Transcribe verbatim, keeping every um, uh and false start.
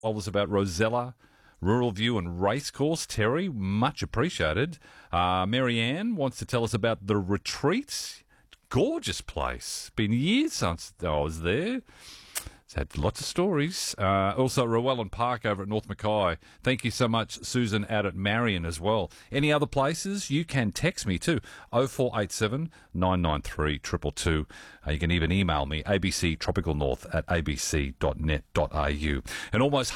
told us about Rosella, Rural View and Racecourse. Terry, much appreciated. Uh, Mary Ann wants to tell us about the Retreat. Gorgeous place. Been years since I was there. It's had lots of stories. Uh, also, Rowellan Park over at North Mackay. Thank you so much, Susan, out at Marion as well. Any other places? You can text me too. oh four eight seven, nine nine three, two two two. Uh, you can even email me, abctropicalnorth at abc dot net dot a u. And almost